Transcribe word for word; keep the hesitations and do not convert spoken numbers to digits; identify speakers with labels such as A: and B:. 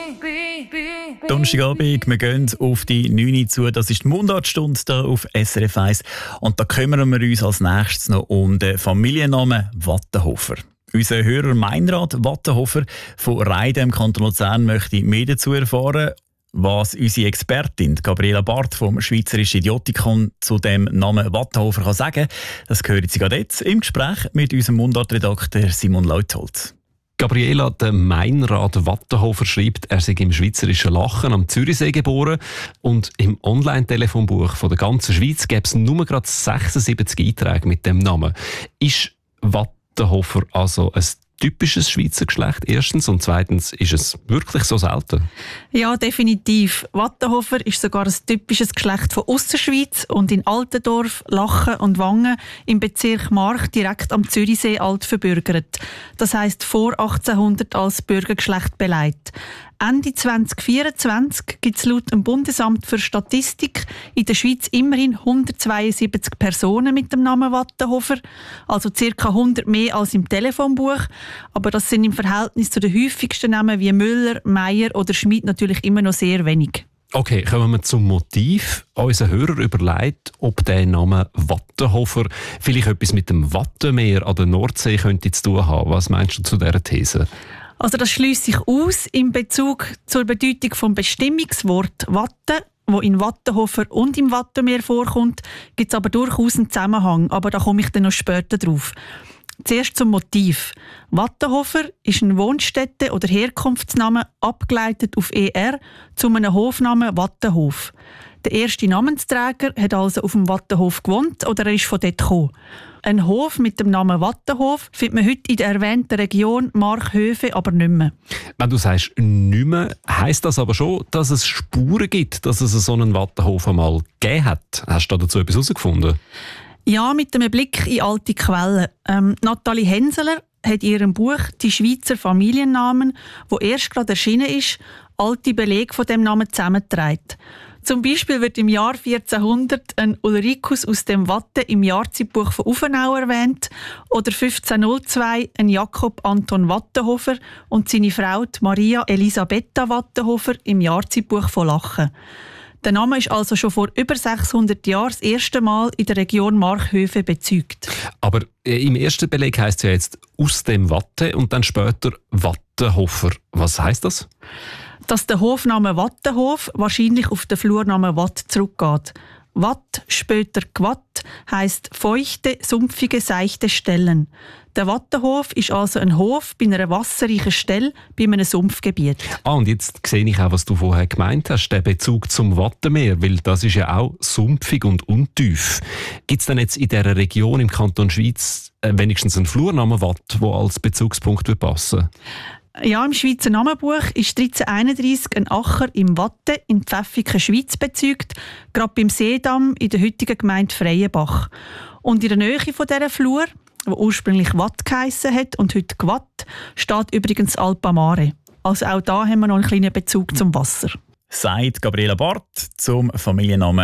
A: Donnerstagabend, wir gehen auf die neun Uhr zu. Das ist die Mundartstunde hier auf S R F eins. Und da kümmern wir uns als nächstes noch um den Familiennamen Wattenhofer. Unser Hörer Meinrad Wattenhofer von Reiden im Kanton Luzern möchte mehr dazu erfahren. Was unsere Expertin Gabriela Barth vom Schweizerischen Idiotikon zu dem Namen Wattenhofer kann sagen, das hören Sie gerade jetzt im Gespräch mit unserem Mundartredakteur Simon Leuthold.
B: Gabriela, der Meinrad Wattenhofer schreibt, er sei im schweizerischen Lachen am Zürichsee geboren und im Online-Telefonbuch von der ganzen Schweiz gäbe es nur gerade sechsundsiebzig Einträge mit dem Namen. Ist Wattenhofer also ein typisches Schweizer Geschlecht erstens und zweitens ist es wirklich so selten?
C: Ja, definitiv. Wattenhofer ist sogar ein typisches Geschlecht von Ausserschweiz und in Altendorf, Lachen und Wangen im Bezirk Mark direkt am Zürichsee alt verbürgert. Das heisst vor achtzehnhundert als Bürgergeschlecht beleidigt. Ende zwanzig vierundzwanzig gibt es laut dem Bundesamt für Statistik in der Schweiz immerhin hundertzweiundsiebzig Personen mit dem Namen Wattenhofer, also ca. hundert mehr als im Telefonbuch. Aber das sind im Verhältnis zu den häufigsten Namen wie Müller, Meier oder Schmid natürlich immer noch sehr wenig.
B: Okay, kommen wir zum Motiv. Unser Hörer überlegt, ob der Name Wattenhofer vielleicht etwas mit dem Wattenmeer an der Nordsee könnte zu tun haben. Was meinst du zu dieser These?
C: Also das schliesst sich aus in Bezug zur Bedeutung vom Bestimmungswort Watte, wo in Wattenhofer und im Wattenmeer vorkommt, gibt es aber durchaus einen Zusammenhang, aber da komme ich dann noch später drauf. Zuerst zum Motiv. Wattenhofer ist ein Wohnstätte- oder Herkunftsname, abgeleitet auf er, zu einem Hofnamen Wattenhof. Der erste Namensträger hat also auf dem Wattenhof gewohnt oder er ist von dort gekommen. Ein Hof mit dem Namen Wattenhof findet man heute in der erwähnten Region Markhöfe aber nicht mehr.
B: Wenn du sagst «nicht mehr», heisst das aber schon, dass es Spuren gibt, dass es so einen Wattenhof einmal gegeben hat. Hast du dazu etwas herausgefunden?
C: Ja, mit einem Blick in alte Quellen. Ähm, Nathalie Henseler hat in ihrem Buch «Die Schweizer Familiennamen», wo erst gerade erschienen ist, alte Belege von dem Namen zusammengetragen. Zum Beispiel wird im Jahr vierzehnhundert ein Ulricus aus dem Watte im Jahrzeitbuch von Uffenau erwähnt oder fünfzehnhundertzwei ein Jakob Anton Wattenhofer und seine Frau Maria Elisabetta Wattenhofer im Jahrzeitbuch von Lachen. Der Name ist also schon vor über sechshundert Jahren das erste Mal in der Region Markhöfe bezeugt.
B: Aber im ersten Beleg heisst es ja jetzt «aus dem Watte» und dann später «Wattenhofer». Was heisst das?
C: Dass der Hofname Wattenhof wahrscheinlich auf den Flurnamen Watt zurückgeht. Watt, später Gwatt, heisst feuchte, sumpfige, seichte Stellen. Der Wattenhof ist also ein Hof bei einer wasserreichen Stelle bei einem Sumpfgebiet.
B: Ah, und jetzt sehe ich auch, was du vorher gemeint hast, der Bezug zum Wattenmeer, weil das ist ja auch sumpfig und untief. Gibt es denn jetzt in dieser Region im Kanton Schweiz äh, wenigstens einen Flurnamen Watt, der als Bezugspunkt passen würde?
C: Ja, im Schweizer Namenbuch ist dreizehnhunderteinunddreissig ein Acher im Watte in Pfäffiken, Schweiz bezeugt, gerade beim Seedamm in der heutigen Gemeinde Freienbach. Und in der Nähe von dieser Flur, die ursprünglich Watt geheissen hat und heute Gwatt, steht übrigens Alpamare. Also auch da haben wir noch einen kleinen Bezug zum Wasser.
A: Sagt Gabriela Barth zum Familiennamen